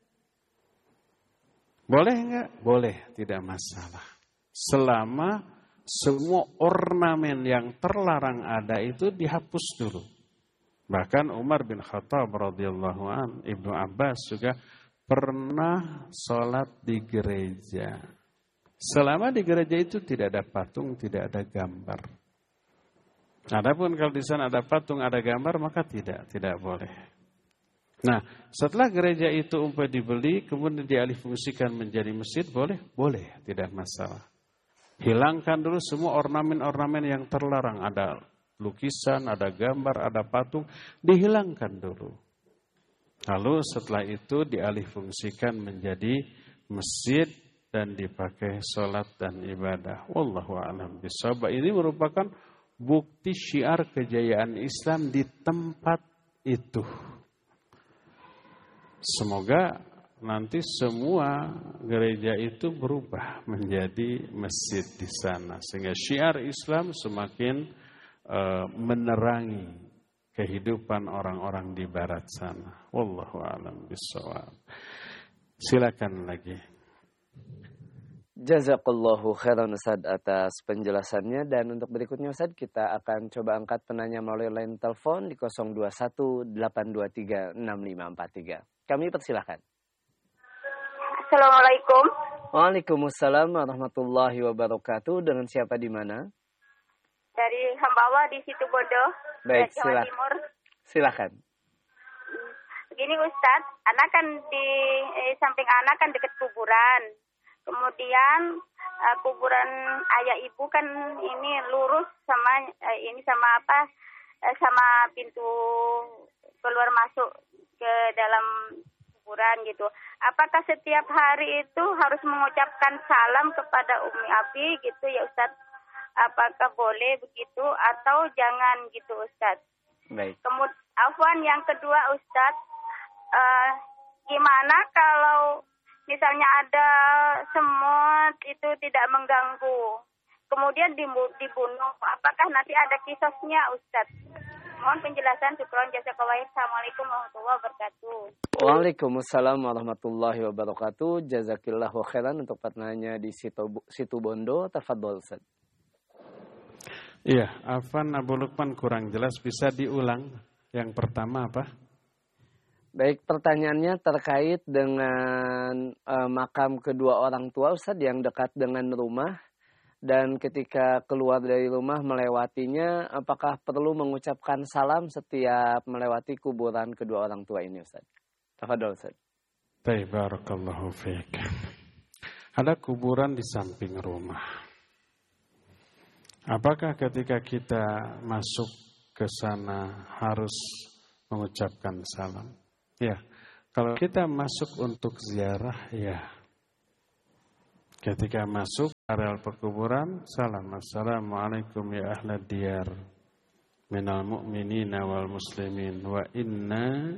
Boleh enggak? Boleh, tidak masalah. Selama semua ornamen yang terlarang ada itu dihapus dulu. Bahkan Umar bin Khattab radhiyallahu an, Ibnu Abbas juga pernah sholat di gereja. Selama di gereja itu tidak ada patung, tidak ada gambar. Adapun kalau di sana ada patung, ada gambar, maka tidak, tidak boleh. Nah, setelah gereja itu umpamanya dibeli, kemudian dialihfungsikan menjadi masjid, boleh? Boleh, tidak masalah. Hilangkan dulu semua ornamen-ornamen yang terlarang. Ada lukisan, ada gambar, ada patung, dihilangkan dulu. Lalu setelah itu dialihfungsikan menjadi masjid dan dipakai sholat dan ibadah. Wallahu a'lam bishawab. Ini merupakan bukti syiar kejayaan Islam di tempat itu. Semoga nanti semua gereja itu berubah menjadi masjid di sana. Sehingga syiar Islam semakin uh, menerangi kehidupan orang-orang di barat sana. Wallahu a'lam bishawab. Silakan lagi. Jazakallahu khairan Ustaz atas penjelasannya, dan untuk berikutnya Ustaz kita akan coba angkat penanya melalui line telepon di nol dua satu delapan dua tiga enam lima empat tiga. Kami persilahkan. Assalamualaikum. Waalaikumsalam warahmatullahi wabarakatuh. Dengan siapa di mana? Dari hamba Allah di Situbondo, Baik, Jawa silah. Timur. Silakan. Begini Ustadz, anak kan di eh, samping anak kan dekat kuburan. Kemudian uh, kuburan ayah ibu kan ini lurus sama uh, ini sama apa uh, sama pintu keluar masuk ke dalam kuburan gitu. Apakah setiap hari itu harus mengucapkan salam kepada Umi Abi gitu ya Ustadz? Apakah boleh begitu atau jangan gitu Ustadz? Baik. Kemudian afwan yang kedua Ustadz, uh, gimana kalau misalnya ada semut itu tidak mengganggu, kemudian dibunuh, apakah nanti ada kisosnya Ustadz? Mohon penjelasan. Syukron jazakallahu. Assalamualaikum warahmatullahi wabarakatuh. Waalaikumsalam warahmatullahi wabarakatuh. Jazakillahu khairan untuk pertanyaannya di Situbondo. Tafadhol Ustaz. Iya, Afan Abu Lukman kurang jelas, bisa diulang. Yang pertama apa? Baik, pertanyaannya terkait dengan uh, makam kedua orang tua Ustaz yang dekat dengan rumah, dan ketika keluar dari rumah melewatinya, apakah perlu mengucapkan salam setiap melewati kuburan kedua orang tua ini Ustaz? Tafadhol Ustaz. Baik, barakallahu fiik. Ada kuburan di samping rumah. Apakah ketika kita masuk ke sana harus mengucapkan salam? Ya, kalau kita masuk untuk ziarah, ya. Ketika masuk areal pekuburan, salam. Assalamualaikum ya ahlad diyar minal mu'minina wal muslimin wa inna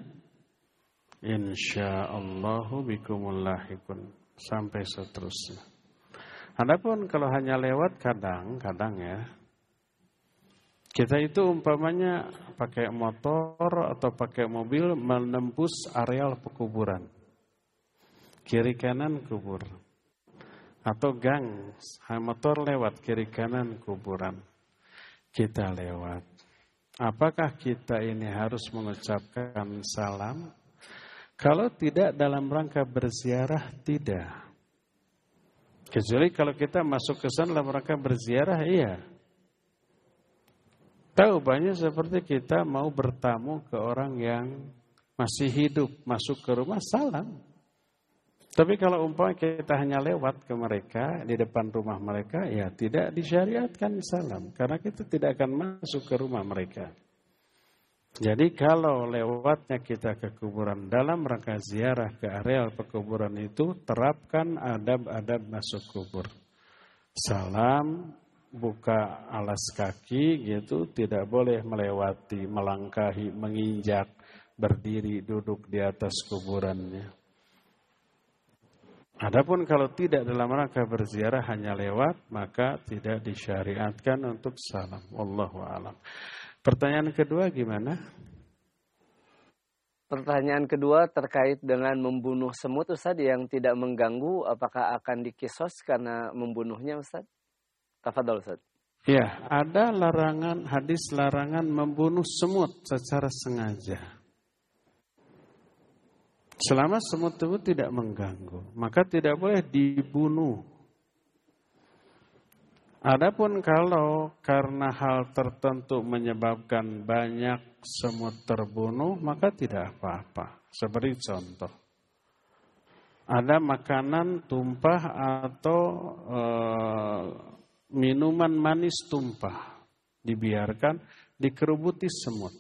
insyaallahu bikumul lahiqun, sampai seterusnya. Adapun kalau hanya lewat, kadang-kadang ya kita itu umpamanya pakai motor atau pakai mobil menembus areal pekuburan, kiri kanan kubur, atau gang motor lewat kiri kanan kuburan, kita lewat. Apakah kita ini harus mengucapkan salam? Kalau tidak dalam rangka berziarah, tidak. Kecuali kalau kita masuk ke sana dalam rangka berziarah, iya. Tahu banyak seperti kita mau bertamu ke orang yang masih hidup, masuk ke rumah, salam. Tapi kalau umpamanya kita hanya lewat ke mereka, di depan rumah mereka, ya tidak disyariatkan salam. Karena kita tidak akan masuk ke rumah mereka. Jadi kalau lewatnya kita ke kuburan dalam rangka ziarah ke areal pekuburan itu, terapkan adab-adab masuk kubur. Salam, buka alas kaki gitu, tidak boleh melewati, melangkahi, menginjak, berdiri, duduk di atas kuburannya. Adapun kalau tidak dalam rangka berziarah hanya lewat, maka tidak disyariatkan untuk salam. Wallahu a'lam. Pertanyaan kedua gimana? Pertanyaan kedua terkait dengan membunuh semut, Ustaz, yang tidak mengganggu, apakah akan dikisos karena membunuhnya, Ustaz? Tafadhol, Ustaz. Ya, ada larangan, hadis larangan membunuh semut secara sengaja. Selama semut itu tidak mengganggu, maka tidak boleh dibunuh. Adapun kalau karena hal tertentu menyebabkan banyak semut terbunuh, maka tidak apa-apa. Seperti contoh, ada makanan tumpah atau e, minuman manis tumpah, dibiarkan, dikerubuti semut.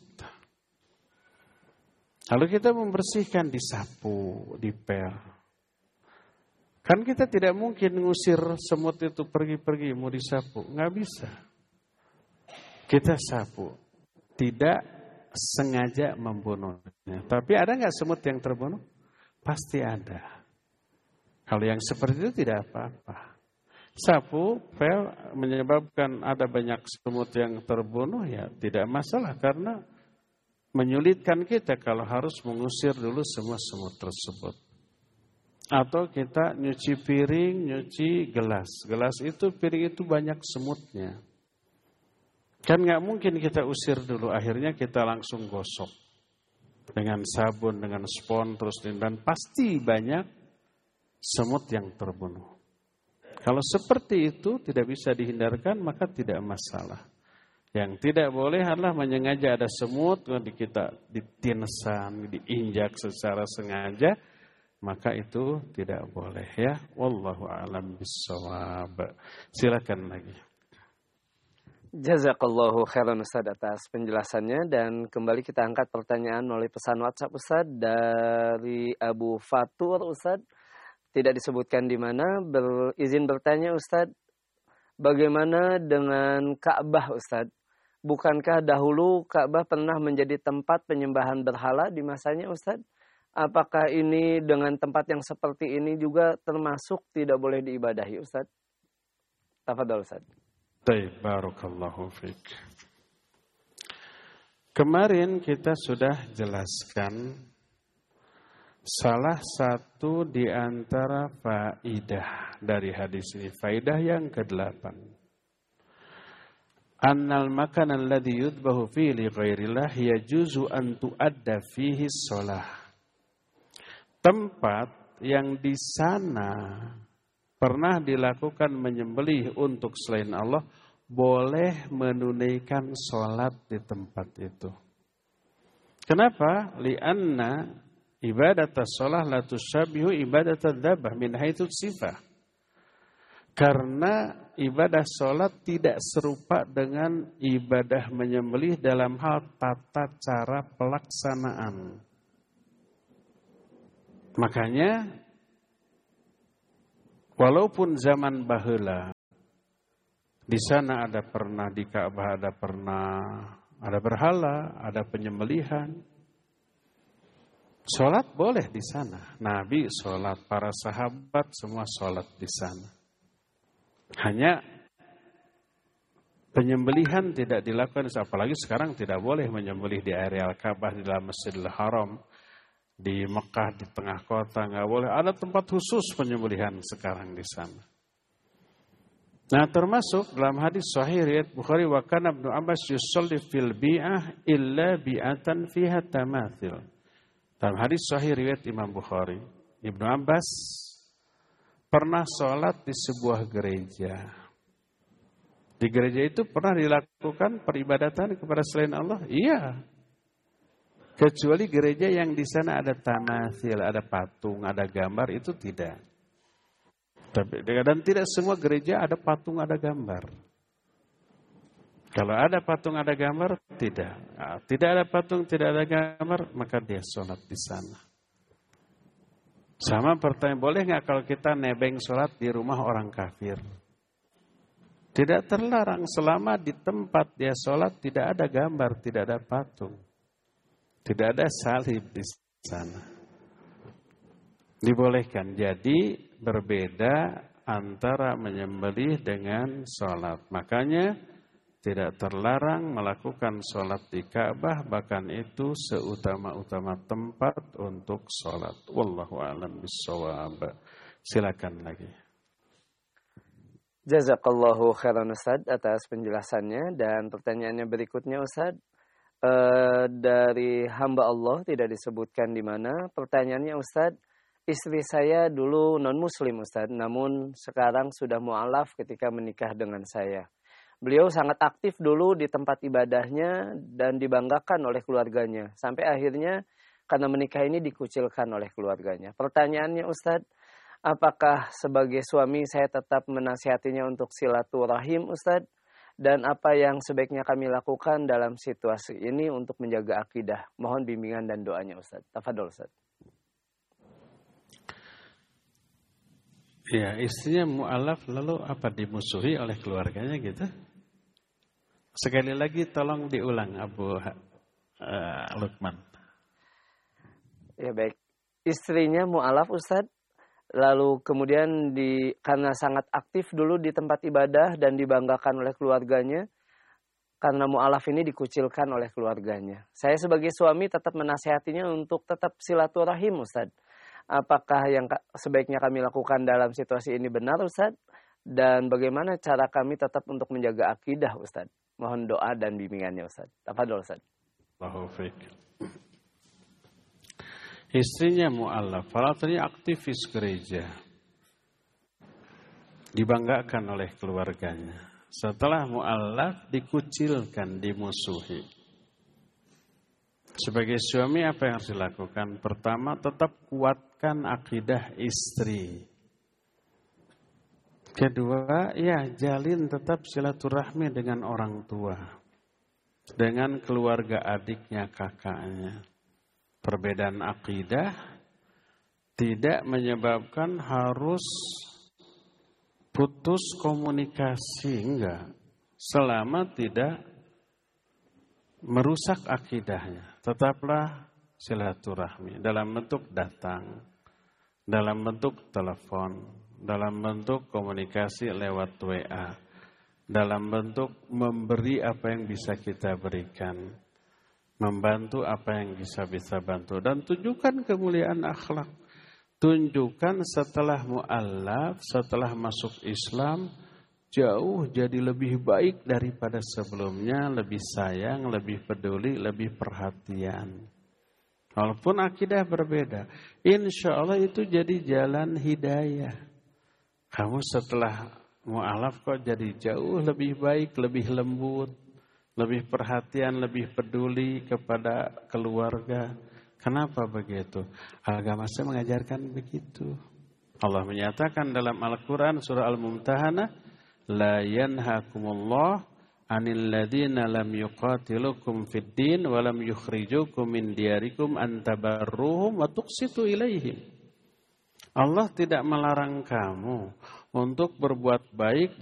Lalu kita membersihkan, disapu, dipel. Kan kita tidak mungkin ngusir semut itu pergi-pergi mau disapu, nggak bisa. Kita sapu, tidak sengaja membunuhnya. Tapi ada nggak semut yang terbunuh? Pasti ada. Kalau yang seperti itu tidak apa-apa. Sapu, pel menyebabkan ada banyak semut yang terbunuh, ya tidak masalah karena menyulitkan kita kalau harus mengusir dulu semua semut tersebut. Atau kita nyuci piring, nyuci gelas. Gelas itu, piring itu banyak semutnya. Kan nggak mungkin kita usir dulu, akhirnya kita langsung gosok. Dengan sabun, dengan spons, terus dan pasti banyak semut yang terbunuh. Kalau seperti itu tidak bisa dihindarkan, maka tidak masalah. Yang tidak boleh adalah menyengaja ada semut, kita ditinsan, diinjak secara sengaja, maka itu tidak boleh ya. Wallahu a'lam bissawab. Silakan lagi. Jazakallahu khairan Ustaz atas penjelasannya, dan kembali kita angkat pertanyaan melalui pesan WhatsApp Ustaz dari Abu Fatur Ustaz. Tidak disebutkan di mana, berizin bertanya Ustaz, bagaimana dengan Ka'bah Ustaz? Bukankah dahulu Ka'bah pernah menjadi tempat penyembahan berhala di masanya Ustaz? Apakah ini dengan tempat yang seperti ini juga termasuk tidak boleh diibadahi Ustaz? Tafadhol Ustaz. Baik, barakallahu fiik. Kemarin kita sudah jelaskan salah satu di antara faidah dari hadis ini, faidah yang kedelapan. Annal makan alladhi yudbahu fihi li ghairillah yajuzu an tuadda fihi shalah. Tempat yang di sana pernah dilakukan menyembelih untuk selain Allah, boleh menunaikan sholat di tempat itu. Kenapa? Lianna ibadatus sholah la tusyabihu ibadatul dzabah min haitsu sifah. Karena ibadah sholat tidak serupa dengan ibadah menyembelih dalam hal tata cara pelaksanaan. Makanya walaupun zaman baheula Di sana ada pernah, di Ka'bah ada pernah, ada berhala, ada penyembelihan. Sholat boleh di sana. Nabi sholat, para sahabat semua sholat di sana. Hanya penyembelihan tidak dilakukan, apalagi sekarang tidak boleh menyembelih di area Ka'bah, di dalam Masjidil Haram, di Mekah, di tengah kota, nggak boleh. Ada tempat khusus penyembelihan sekarang di sana. Nah, termasuk dalam hadis sahih riwayat Bukhari, wa kana Ibnu Abbas yusalli fil bi'ah illa bi'atan fiha tamathil. Dalam hadis sahih riwayat Imam Bukhari, Ibnu Abbas pernah sholat di sebuah gereja. Di gereja itu pernah dilakukan peribadatan kepada selain Allah? Iya. Kecuali gereja yang di sana ada tamathil, ada patung, ada gambar, itu tidak. Dan tidak semua gereja ada patung, ada gambar. Kalau ada patung, ada gambar, tidak. Nah, tidak ada patung, tidak ada gambar, maka dia sholat di sana. Sama pertanyaan, boleh nggak kalau kita nebeng sholat di rumah orang kafir? Tidak terlarang selama di tempat dia sholat tidak ada gambar, tidak ada patung. Tidak ada salib di sana. Dibolehkan. Jadi berbeda antara menyembelih dengan sholat. Makanya tidak terlarang melakukan sholat di Ka'bah, bahkan itu seutama-utama tempat untuk sholat. Wallahu a'lam bishawab. Silakan lagi. Jazakallahu khairan Ustaz atas penjelasannya, dan pertanyaannya berikutnya Ustaz. E, dari hamba Allah tidak disebutkan di mana. Pertanyaannya Ustaz, istri saya dulu non-muslim Ustaz, namun sekarang sudah mu'alaf ketika menikah dengan saya. Beliau sangat aktif dulu di tempat ibadahnya dan dibanggakan oleh keluarganya. Sampai akhirnya karena menikah ini dikucilkan oleh keluarganya. Pertanyaannya Ustaz, apakah sebagai suami saya tetap menasihatinya untuk silaturahim Ustaz? Dan apa yang sebaiknya kami lakukan dalam situasi ini untuk menjaga akidah? Mohon bimbingan dan doanya Ustaz. Tafadhol Ustaz. Ya, istrinya mu'alaf lalu apa dimusuhi oleh keluarganya gitu? Sekali lagi tolong diulang Abu uh, Lukman. Ya baik. Istrinya mu'alaf Ustaz, lalu kemudian di karena sangat aktif dulu di tempat ibadah dan dibanggakan oleh keluarganya, karena mu'alaf ini dikucilkan oleh keluarganya. Saya sebagai suami tetap menasihatinya untuk tetap silaturahim Ustaz. Apakah yang sebaiknya kami lakukan dalam situasi ini benar Ustaz? Dan bagaimana cara kami tetap untuk menjaga akidah Ustaz? Mohon doa dan bimbingannya Ustaz. Tafadhol Ustaz. Allahu fiik. Istrinya mu'alaf, artinya aktivis gereja. Dibanggakan oleh keluarganya. Setelah mu'alaf dikucilkan, dimusuhi. Sebagai suami apa yang harus dilakukan? Pertama, tetap kuatkan akidah istri. Kedua, ya jalin tetap silaturahmi dengan orang tua. Dengan keluarga adiknya, kakaknya. Perbedaan akidah tidak menyebabkan harus putus komunikasi, enggak. Selama tidak merusak akidahnya, tetaplah silaturahmi dalam bentuk datang, dalam bentuk telepon, dalam bentuk komunikasi lewat W A, dalam bentuk memberi apa yang bisa kita berikan, membantu apa yang bisa bisa bantu, dan tunjukkan kemuliaan akhlak. Tunjukkan setelah mu'alaf, setelah masuk Islam, jauh jadi lebih baik daripada sebelumnya, lebih sayang, lebih peduli, lebih perhatian. Walaupun akidah berbeda, insya Allah itu jadi jalan hidayah. Kamu setelah mu'alaf kok jadi jauh lebih baik, lebih lembut, lebih perhatian, lebih peduli kepada keluarga. Kenapa begitu? Agama saya mengajarkan begitu. Allah menyatakan dalam Al-Quran surah Al-Mumtahanah, la yanhakumullah anil ladina lam yuqatilukum fid din wa lam yukhrijukum min diyarikum an tabarruhum wa tuqsitu ilaihim. Allah tidak melarang kamu untuk berbuat baik, berbuat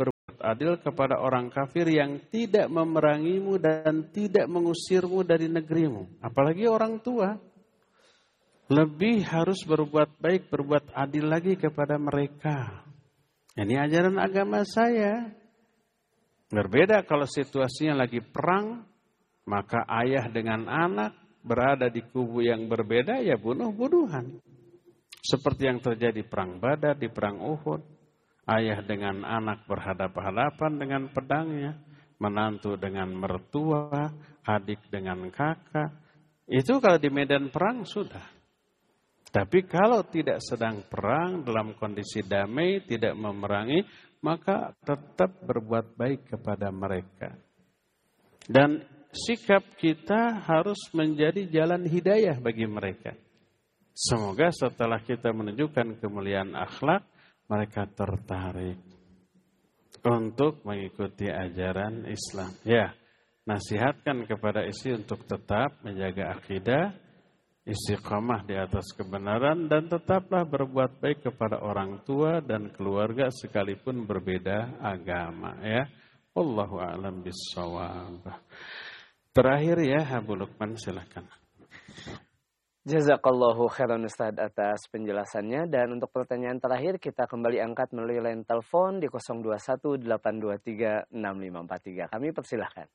adil kepada orang kafir yang tidak memerangimu dan tidak mengusirmu dari negerimu. Apalagi orang tua. Lebih harus berbuat baik, berbuat adil lagi kepada mereka. Ini ajaran agama saya. Berbeda kalau situasinya lagi perang, maka ayah dengan anak berada di kubu yang berbeda, ya bunuh-bunuhan. Seperti yang terjadi perang Badar, di perang Uhud. Ayah dengan anak berhadapan-hadapan dengan pedangnya, menantu dengan mertua, adik dengan kakak. Itu kalau di medan perang sudah. Tapi kalau tidak sedang perang, dalam kondisi damai, tidak memerangi, maka tetap berbuat baik kepada mereka. Dan sikap kita harus menjadi jalan hidayah bagi mereka. Semoga setelah kita menunjukkan kemuliaan akhlak, mereka tertarik untuk mengikuti ajaran Islam. Ya, nasihatkan kepada istri untuk tetap menjaga akidah, istiqamah di atas kebenaran, dan tetaplah berbuat baik kepada orang tua dan keluarga sekalipun berbeda agama. Ya, Wallahu a'lam bishawab. Terakhir ya, Abu Lukman, silakan. Jazakallahu khairan Ustaz atas penjelasannya. Dan untuk pertanyaan terakhir kita kembali angkat melalui line telepon di nol dua satu delapan dua tiga enam lima empat tiga. Kami persilahkan.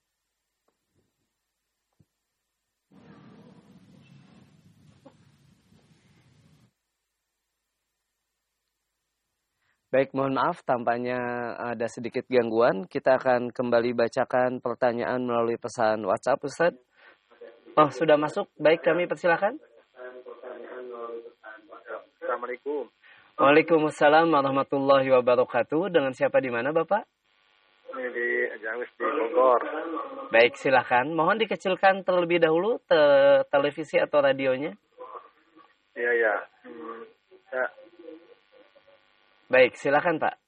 Baik, mohon maaf tampaknya ada sedikit gangguan. Kita akan kembali bacakan pertanyaan melalui pesan WhatsApp, Ustaz. Oh, sudah masuk. Baik, kami persilahkan. Assalamualaikum. Waalaikumsalam warahmatullahi wabarakatuh. Dengan siapa di mana, Bapak? Ini di Jangwis di Bogor. Baik, silakan. Mohon dikecilkan terlebih dahulu te- televisi atau radionya. Iya, ya. Hmm, ya. Baik, silakan, Pak.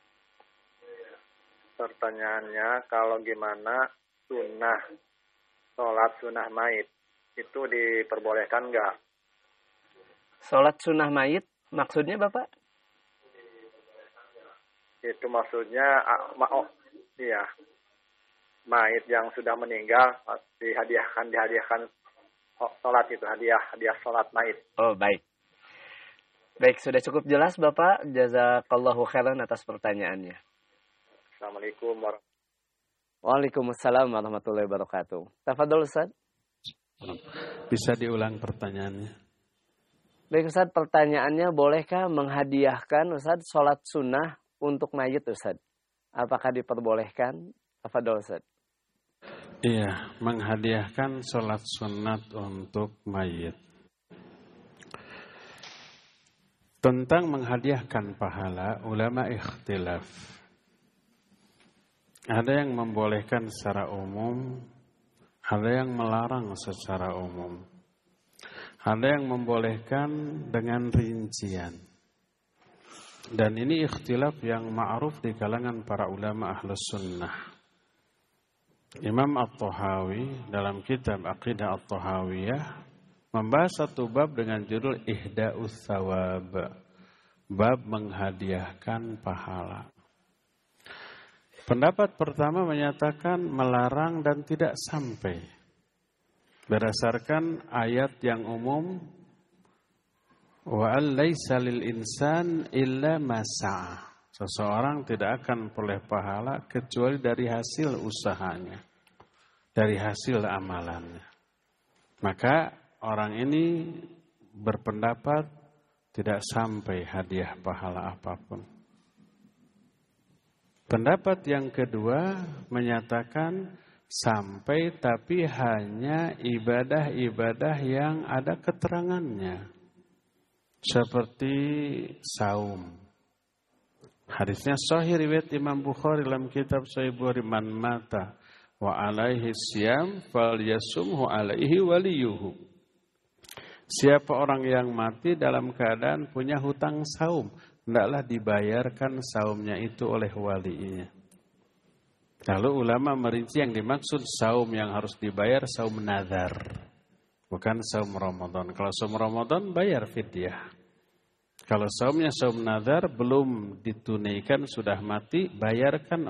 Pertanyaannya, kalau gimana sunnah, sholat sunnah maid, itu diperbolehkan nggak? Sholat sunnah mayit, maksudnya Bapak? Itu maksudnya, oh, iya, mayit yang sudah meninggal, dihadiahkan, dihadiahkan sholat itu, hadiah, hadiah sholat mayit. Oh, baik. Baik, sudah cukup jelas Bapak. Jazakallahu khairan atas pertanyaannya. Assalamualaikum warahmatullahi wabarakatuh. Waalaikumsalam warahmatullahi wabarakatuh. Tafadhol Ustaz. Bisa diulang pertanyaannya? Baik Ustaz, pertanyaannya bolehkah menghadiahkan Ustaz sholat sunnah untuk mayit Ustaz? Apakah diperbolehkan? Tafadhol Ustaz. Iya, menghadiahkan sholat sunat untuk mayit. Tentang menghadiahkan pahala, ulama ikhtilaf. Ada yang membolehkan secara umum, ada yang melarang secara umum. Ada yang membolehkan dengan rincian. Dan ini ikhtilaf yang ma'ruf di kalangan para ulama ahlus sunnah. Imam At-Tahawi dalam kitab Aqidah At-Tahawiyah membahas satu bab dengan judul Ihda'us Thawab, bab menghadiahkan pahala. Pendapat pertama menyatakan melarang dan tidak sampai, berdasarkan ayat yang umum, wa laisa lil insan illa ma sa'a. Seseorang tidak akan peroleh pahala kecuali dari hasil usahanya, dari hasil amalannya. Maka orang ini berpendapat tidak sampai hadiah pahala apapun. Pendapat yang kedua menyatakan sampai, tapi hanya ibadah-ibadah yang ada keterangannya. Seperti saum. Hadisnya sahih riwayat Imam Bukhari dalam kitab Sahih Bukhari, man mata wa alaihi siyam falyasumhu alaihi waliyuhu. Siapa orang yang mati dalam keadaan punya hutang saum, hendaklah dibayarkan saumnya itu oleh walinya. Lalu ulama merinci yang dimaksud saum yang harus dibayar saum nazar, bukan saum Ramadan. Kalau saum Ramadan bayar fidyah. Kalau saumnya saum nazar belum ditunaikan, sudah mati, bayarkan